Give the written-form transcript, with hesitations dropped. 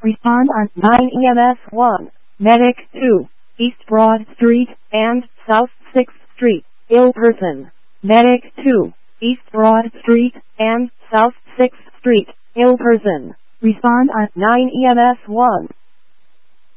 Respond on 9 EMS 1. Medic 2. East Broad Street and South 6th Street. Ill person. Medic 2. East Broad Street and South 6th Street. Ill person. Respond on 9 EMS 1.